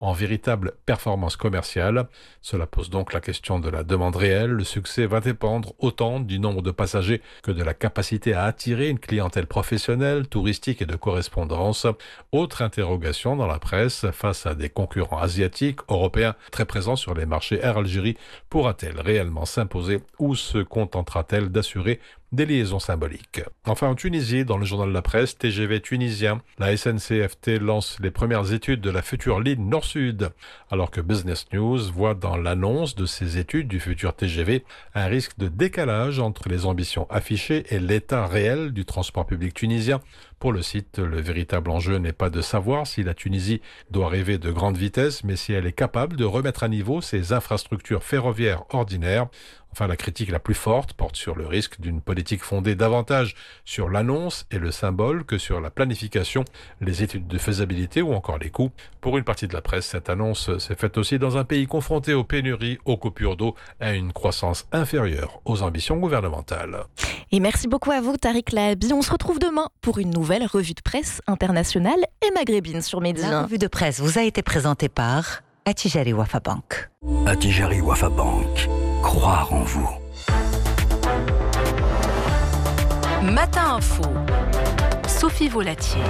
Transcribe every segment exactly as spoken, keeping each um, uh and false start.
en véritable performance commerciale. Cela pose donc la question de la demande réelle. Le succès va dépendre autant du nombre de passagers que de la capacité à attirer une clientèle professionnelle, touristique et de correspondance. Autre interrogation dans la presse, face à des concurrents asiatiques, européens, très présents sur les marchés, Air Algérie pourra-t-elle réellement s'imposer ou se contentera-t-elle d'assurer des liaisons symboliques? Enfin, en Tunisie, dans le journal de la presse, T G V tunisien, la S N C F T lance les premières études de la future ligne Nord-Sud, alors que Business News voit dans l'annonce de ces études du futur T G V un risque de décalage entre les ambitions affichées et l'état réel du transport public tunisien. Pour le site, le véritable enjeu n'est pas de savoir si la Tunisie doit rêver de grande vitesse, mais si elle est capable de remettre à niveau ses infrastructures ferroviaires ordinaires. Enfin, la critique la plus forte porte sur le risque d'une politique fondée davantage sur l'annonce et le symbole que sur la planification, les études de faisabilité ou encore les coûts. Pour une partie de la presse, cette annonce s'est faite aussi dans un pays confronté aux pénuries, aux coupures d'eau, à une croissance inférieure aux ambitions gouvernementales. Et merci beaucoup à vous, Tariq Lahabi. On se retrouve demain pour une nouvelle revue de presse internationale et maghrébine sur Média. La revue de presse vous a été présentée par Attijari Wafa Bank. Attijari Wafa Bank. Croire en vous. Matin Info. Sophie Volatier.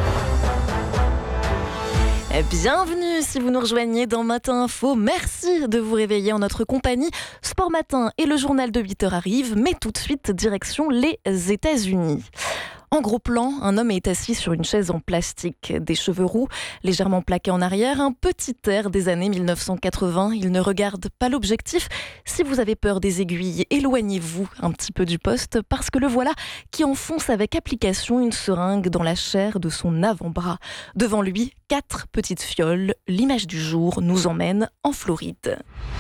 Bienvenue si vous nous rejoignez dans Matin Info. Merci de vous réveiller en notre compagnie. Sport Matin et le journal de huit heures arrivent, mais tout de suite, direction les États-Unis. En gros plan, un homme est assis sur une chaise en plastique, des cheveux roux, légèrement plaqués en arrière, un petit air des années mille neuf cent quatre-vingts. Il ne regarde pas l'objectif. Si vous avez peur des aiguilles, éloignez-vous un petit peu du poste parce que le voilà qui enfonce avec application une seringue dans la chair de son avant-bras. Devant lui, quatre petites fioles. L'image du jour nous emmène en Floride.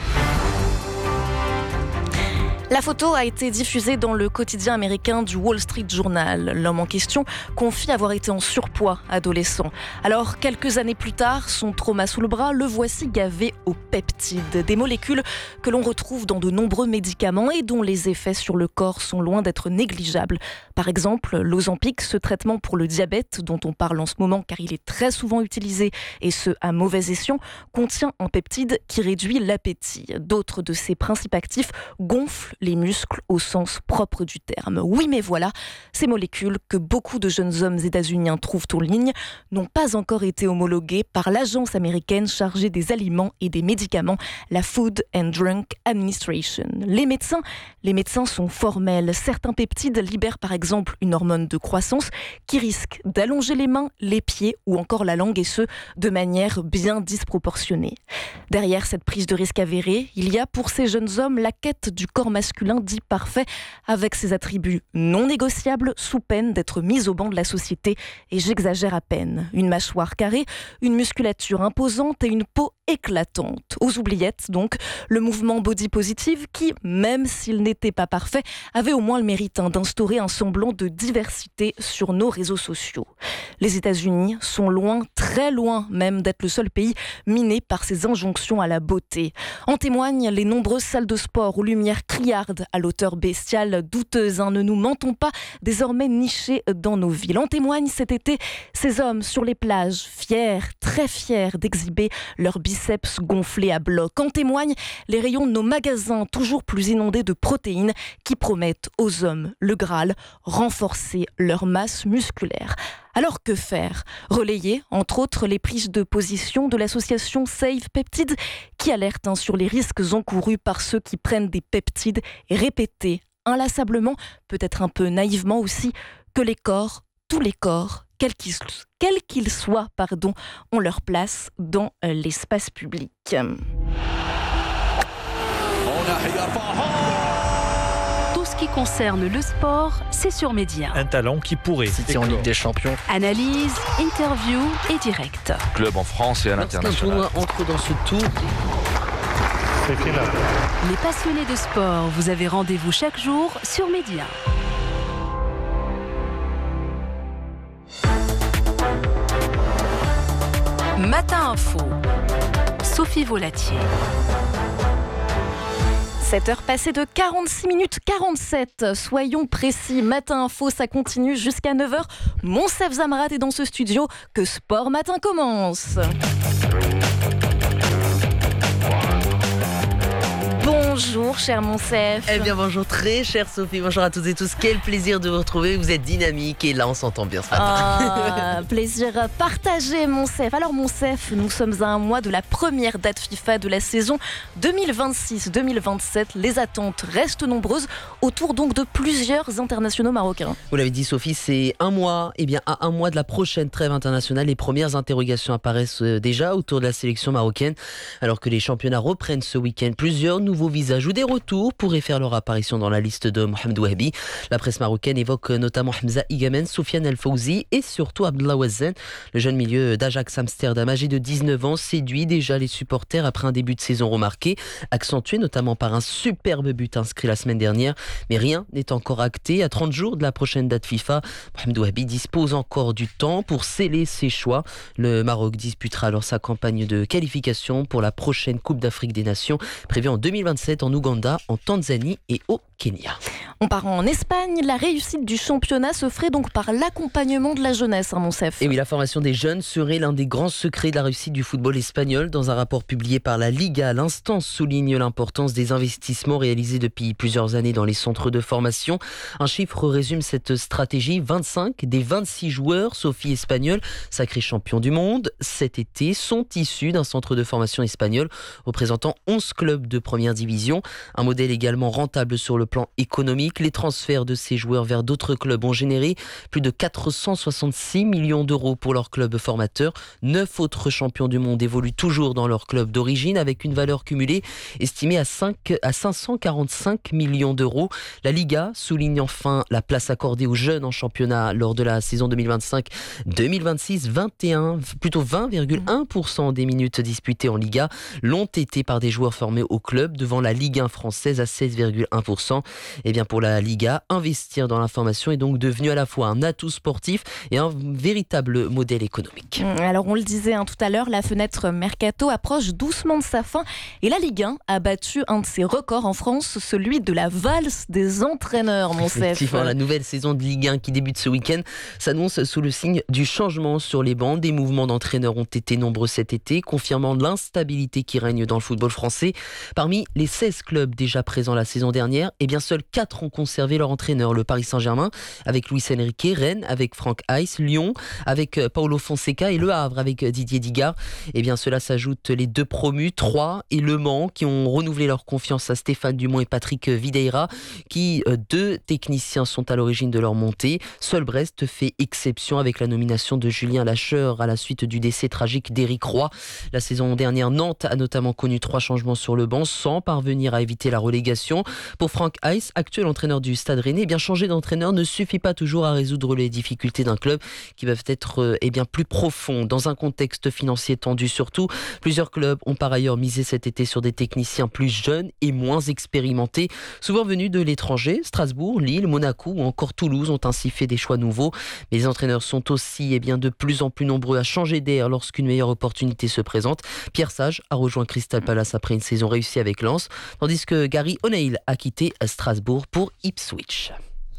La photo a été diffusée dans le quotidien américain du Wall Street Journal. L'homme en question confie avoir été en surpoids adolescent. Alors, quelques années plus tard, son trauma sous le bras, le voici gavé aux peptides, des molécules que l'on retrouve dans de nombreux médicaments et dont les effets sur le corps sont loin d'être négligeables. Par exemple, l'Ozempic, ce traitement pour le diabète dont on parle en ce moment car il est très souvent utilisé et ce à mauvais escient, contient un peptide qui réduit l'appétit. D'autres de ses principes actifs gonflent les muscles au sens propre du terme. Oui, mais voilà, ces molécules que beaucoup de jeunes hommes états-uniens trouvent en ligne n'ont pas encore été homologuées par l'agence américaine chargée des aliments et des médicaments, la Food and Drug Administration. Les médecins, les médecins sont formels. Certains peptides libèrent par exemple une hormone de croissance qui risque d'allonger les mains, les pieds ou encore la langue et ce, de manière bien disproportionnée. Derrière cette prise de risque avérée, il y a pour ces jeunes hommes la quête du corps masculin dit parfait avec ses attributs non négociables sous peine d'être mis au banc de la société et j'exagère à peine. Une mâchoire carrée, une musculature imposante et une peau éclatante. Aux oubliettes donc, le mouvement body positive qui, même s'il n'était pas parfait, avait au moins le mérite hein, d'instaurer un semblant de diversité sur nos réseaux sociaux. Les États-Unis sont loin, très loin même d'être le seul pays miné par ces injonctions à la beauté. En témoignent les nombreuses salles de sport aux lumières criardes à l'auteur bestiale douteuse. Hein, ne nous mentons pas, désormais nichées dans nos villes. En témoignent cet été ces hommes sur les plages, fiers, très fiers d'exhiber leurs biceps gonflés à bloc. En témoignent les rayons de nos magasins toujours plus inondés de protéines qui promettent aux hommes le Graal, renforcer leur masse musculaire. Alors que faire ? Relayer, entre autres, les prises de position de l'association Save Peptides qui alerte hein, sur les risques encourus par ceux qui prennent des peptides et répéter inlassablement, peut-être un peu naïvement aussi, que les corps, tous les corps, quels qu'ils, quels qu'ils soient, pardon, ont leur place dans euh, l'espace public. Tout ce qui concerne le sport, c'est sur Média. Un talent qui pourrait City en Ligue des Champions. Analyse, interview et direct. Club en France et à l'international. Lorsqu'un tournoi entre dans ce tour, Les passionnés de sport, vous avez rendez-vous chaque jour sur Média. Matin Info. Sophie Volatier. sept heures passées de quarante-six minutes quarante-sept. Soyons précis. Matin Info, ça continue jusqu'à neuf heures. Monsef Zamrat est dans ce studio. Que Sport Matin commence. bonjour, cher Monsef. Eh bien, bonjour, très chère Sophie. Bonjour à toutes et tous. Quel plaisir de vous retrouver. Vous êtes dynamique et là, on s'entend bien ce matin. Ah, plaisir partagé, Monsef. Alors, Monsef, nous sommes à un mois de la première date FIFA de la saison deux mille vingt-six deux mille vingt-sept. Les attentes restent nombreuses autour donc de plusieurs internationaux marocains. Vous l'avez dit, Sophie, c'est un mois. Eh bien, à un mois de la prochaine trêve internationale, les premières interrogations apparaissent déjà autour de la sélection marocaine. Alors que les championnats reprennent ce week-end, plusieurs nouveaux visages ou des retours pourraient faire leur apparition dans la liste de Mohamed Wahabi. La presse marocaine évoque notamment Hamza Igamen, Soufiane El Fouzi et surtout Abdallah Wazen. Le jeune milieu d'Ajax Amsterdam, âgé de dix-neuf ans, séduit déjà les supporters après un début de saison remarqué, accentué notamment par un superbe but inscrit la semaine dernière. Mais rien n'est encore acté. À trente jours de la prochaine date FIFA, Mohamed Wahabi dispose encore du temps pour sceller ses choix. Le Maroc disputera alors sa campagne de qualification pour la prochaine Coupe d'Afrique des Nations, prévue en deux mille vingt-sept en Ouganda, en Tanzanie et au Kenya. On part en Espagne. La réussite du championnat se ferait donc par l'accompagnement de la jeunesse, hein, Monsef. Et oui, la formation des jeunes serait l'un des grands secrets de la réussite du football espagnol. Dans un rapport publié par la Liga, l'instance souligne l'importance des investissements réalisés depuis plusieurs années dans les centres de formation. Un chiffre résume cette stratégie. vingt-cinq des vingt-six joueurs, Sophie espagnole, sacrés champions du monde, cet été, sont issus d'un centre de formation espagnol représentant onze clubs de première division. Un modèle également rentable sur le plan économique. Les transferts de ces joueurs vers d'autres clubs ont généré plus de quatre cent soixante-six millions d'euros pour leur club formateur. Neuf autres champions du monde évoluent toujours dans leur club d'origine avec une valeur cumulée estimée à, cinq, à cinq cent quarante-cinq millions d'euros. La Liga souligne enfin la place accordée aux jeunes en championnat lors de la saison deux mille vingt-cinq deux mille vingt-six. vingt et un, plutôt vingt virgule un pour cent des minutes disputées en Liga l'ont été par des joueurs formés au club, devant la Ligue un française à seize virgule un pour cent. Et bien pour la Liga, investir dans la formation est donc devenu à la fois un atout sportif et un véritable modèle économique. Alors on le disait hein, tout à l'heure, la fenêtre Mercato approche doucement de sa fin et la Ligue un a battu un de ses records en France, celui de la valse des entraîneurs, mon chef. Effectivement, la nouvelle saison de Ligue un qui débute ce week-end s'annonce sous le signe du changement sur les bancs. Des mouvements d'entraîneurs ont été nombreux cet été, confirmant l'instabilité qui règne dans le football français. Parmi les seize clubs déjà présents la saison dernière, eh bien seuls quatre ont conservé leur entraîneur. Le Paris Saint-Germain avec Luis Enrique, Rennes avec Franck Heiss, Lyon avec Paulo Fonseca et Le Havre avec Didier Digard. Eh bien cela s'ajoute les deux promus, Troyes et Le Mans, qui ont renouvelé leur confiance à Stéphane Dumont et Patrick Videira, qui deux techniciens sont à l'origine de leur montée. Seul Brest fait exception avec la nomination de Julien Lacheur à la suite du décès tragique d'Éric Roy. La saison dernière, Nantes a notamment connu trois changements sur le banc sans parvenir à éviter la relégation. Pour Franck Heiss, actuel entraîneur du Stade Rennais, eh bien changer d'entraîneur ne suffit pas toujours à résoudre les difficultés d'un club qui peuvent être eh bien, plus profondes. Dans un contexte financier tendu surtout, plusieurs clubs ont par ailleurs misé cet été sur des techniciens plus jeunes et moins expérimentés, souvent venus de l'étranger. Strasbourg, Lille, Monaco ou encore Toulouse ont ainsi fait des choix nouveaux. Mais les entraîneurs sont aussi eh bien, de plus en plus nombreux à changer d'air lorsqu'une meilleure opportunité se présente. Pierre Sage a rejoint Crystal Palace après une saison réussie avec Lens, tandis que Gary O'Neill a quitté Strasbourg pour Ipswich.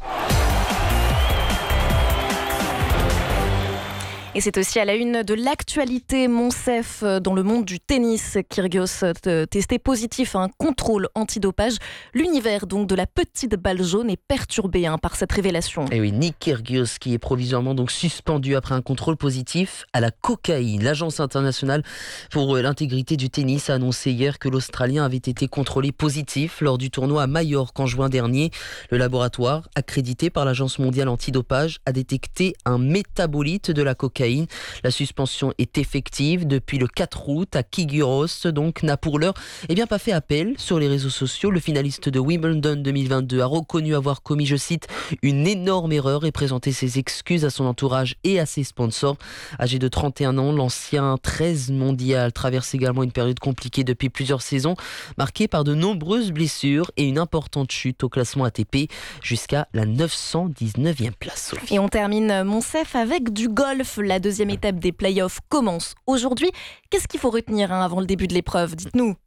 Et c'est aussi à la une de l'actualité, Monsef, dans le monde du tennis. Kyrgios testé positif à un contrôle antidopage. L'univers donc de la petite balle jaune est perturbé hein, par cette révélation. Et oui, Nick Kyrgios qui est provisoirement donc suspendu après un contrôle positif à la cocaïne. L'Agence internationale pour l'intégrité du tennis a annoncé hier que l'Australien avait été contrôlé positif lors du tournoi à Majorque en juin dernier. Le laboratoire, accrédité par l'Agence mondiale antidopage, a détecté un métabolite de la cocaïne. La suspension est effective depuis le quatre août à Kyrgios, donc n'a pour l'heure eh bien, pas fait appel sur les réseaux sociaux. Le finaliste de Wimbledon deux mille vingt-deux a reconnu avoir commis, je cite, une énorme erreur et présenté ses excuses à son entourage et à ses sponsors. Âgé de trente et un ans, l'ancien treize mondial traverse également une période compliquée depuis plusieurs saisons, marquée par de nombreuses blessures et une importante chute au classement A T P jusqu'à la neuf cent dix-neuvième place. Et on termine, Monsef, avec du golf. La deuxième étape des playoffs commence aujourd'hui. Qu'est-ce qu'il faut retenir hein, avant le début de l'épreuve ? Dites-nous.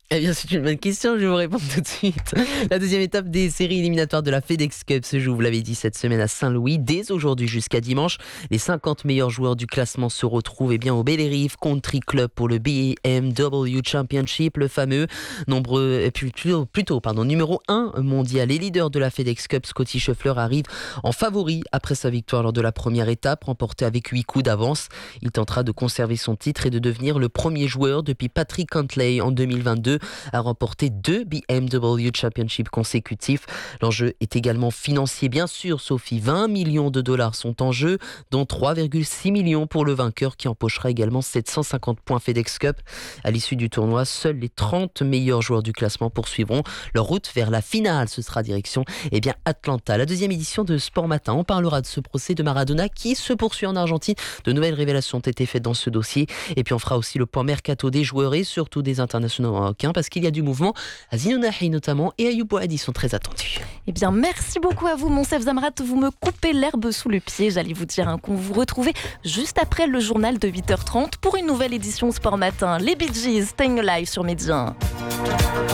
Eh bien, c'est une bonne question, je vais vous répondre tout de suite. La deuxième étape des séries éliminatoires de la FedEx Cup se joue, vous l'avez dit, cette semaine à Saint-Louis. Dès aujourd'hui jusqu'à dimanche, les cinquante meilleurs joueurs du classement se retrouvent eh bien, au Bellerive Country Club pour le B M W Championship, le fameux nombreux, plutôt, plutôt pardon, numéro un mondial. Les leaders de la FedEx Cup, Scotty Scheffler, arrive en favori après sa victoire lors de la première étape, remportée avec huit coups d'avance. Il tentera de conserver son titre et de devenir le premier joueur depuis Patrick Cantlay en deux mille vingt-deux à remporter deux B M W Championship consécutifs. L'enjeu est également financier, bien sûr, Sophie. vingt millions de dollars sont en jeu, dont trois virgule six millions pour le vainqueur qui empochera également sept cent cinquante points FedEx Cup. À l'issue du tournoi, seuls les trente meilleurs joueurs du classement poursuivront leur route vers la finale. Ce sera direction eh bien, Atlanta. La deuxième édition de Sport Matin, on parlera de ce procès de Maradona qui se poursuit en Argentine. De nouvelles révélations ont été faites dans ce dossier. Et puis on fera aussi le point mercato des joueurs et surtout des internationaux marocains, parce qu'il y a du mouvement. Azine Ounahi notamment et Ayoub Boadi sont très attendus. Eh bien, merci beaucoup à vous, Monsef Zamrat. Vous me coupez l'herbe sous le pied. J'allais vous dire hein, qu'on vous retrouve juste après le journal de huit heures trente pour une nouvelle édition Sport Matin. Les Bee Gees, Staying Alive sur Média.